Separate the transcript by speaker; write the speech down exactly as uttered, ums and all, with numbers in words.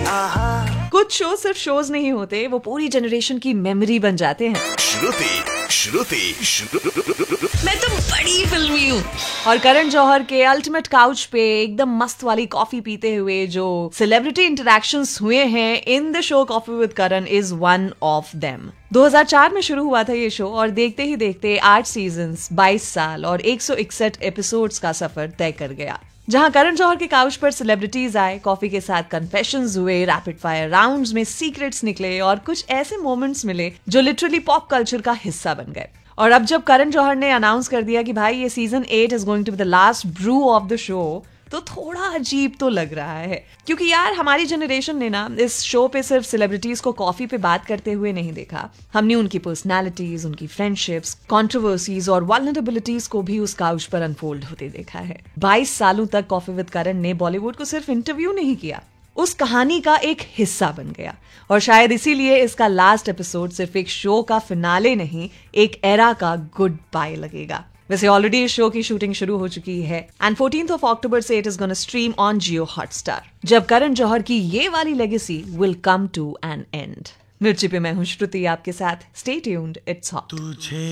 Speaker 1: कुछ शो सिर्फ शोज नहीं होते, वो पूरी जनरेशन की मेमोरी बन जाते हैं।
Speaker 2: श्रुति श्रुति श्रुति
Speaker 1: मैं तो बड़ी फिल्मी हूँ। और करण जौहर के अल्टीमेट काउच पे एकदम मस्त वाली कॉफी पीते हुए जो सेलिब्रिटी इंटरेक्शंस हुए हैं in the show coffee with Karan is one of them. दो हज़ार चार में शुरू हुआ था ये शो और देखते ही देखते आठ सीजन्स, बाईस साल और एक सौ इकसठ एपिसोड्स का सफर तय कर गया, जहां करण जौहर के काउच पर सेलिब्रिटीज आए, कॉफी के साथ कन्फेशंस हुए, रैपिड फायर राउंड्स में सीक्रेट्स निकले और कुछ ऐसे मोमेंट्स मिले जो लिटरली पॉप कल्चर का हिस्सा बन गए। और अब जब करण जौहर ने अनाउंस कर दिया कि भाई ये season eight is going to be the last Bru of the show, तो थोड़ा अजीब तो लग रहा है, क्योंकि यार हमारी जनरेशन ने ना इस शो पे सिर्फ सेलिब्रिटीज को कॉफी पे बात करते हुए नहीं देखा, हमने उनकी पर्सनालिटीज, उनकी फ्रेंडशिप्स, कंट्रोवर्सीज और वल्नरेबिलिटीज को भी उस काउच पर अनफोल्ड होते देखा है। बाईस सालों तक कॉफी विद करण ने बॉलीवुड को सिर्फ इंटरव्यू नहीं किया, उस कहानी का एक हिस्सा बन गया। और शायद इसीलिए इसका लास्ट एपिसोड सिर्फ एक शो का फिनाले नहीं, एक एरा का गुड बाय लगेगा। वैसे ऑलरेडी इस शो की शूटिंग शुरू हो चुकी है एंड फोर्टीन्थ ऑफ अक्टूबर से it is gonna stream on Jio Hotstar, जब करण जौहर की ये वाली legacy will come to N and. मिर्ची पे मैं हूं श्रुति आपके साथ, स्टे ट्यून्ड, इट्स हॉट।